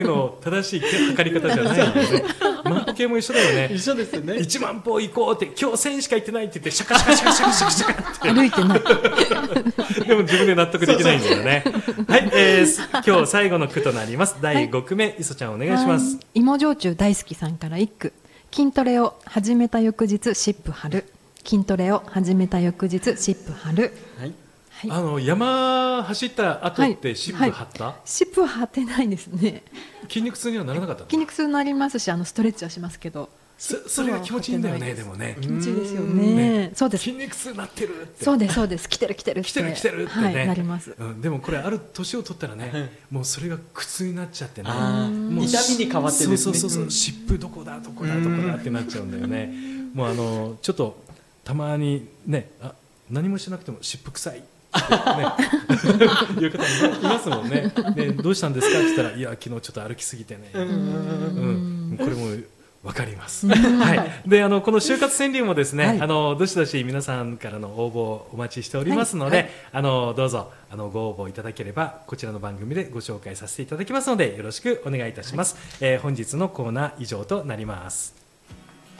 の正しい測り方じゃないんでね。万歩計も一緒だよね。 一緒ですよね。 1万歩行こうって、今日1000しか行ってないって言って、シャカシャカシャカシャカシャカシャカって歩いてないでも自分で納得できないんだよね。はい、今日最後の句となります。第5句目、磯ちゃんお願いします。 芋焼酎大好きさんから一句。筋トレを始めた翌日湿布貼る。筋トレを始めた翌日湿布貼る。 はい、 山走った後って湿布貼った？ 湿布は貼ってないですね。 筋肉痛にはならなかったの？ 筋肉痛になりますし、ストレッチはしますけど、 それが気持ちいいんだよね。でもね、 気持ちいいですよね。そうです。 筋肉痛になってるって。 そうですそうです。来てるってね、 なります。 でもこれある年を取ったらね、もうそれが苦痛になっちゃってね、 もう痛みに変わってですね。 そう湿布どこだってなっちゃうんだよね。もうちょっとたまにね、何もしなくても湿布臭いってねいう方もいますもんね。どうしたんですかって言ったら、いや昨日ちょっと歩きすぎてね。これもわかります。はい。で、この就活川柳もですね、どしどし皆さんからの応募をお待ちしておりますので、どうぞご応募いただければこちらの番組でご紹介させていただきますので、よろしくお願いいたします。本日のコーナー以上となります。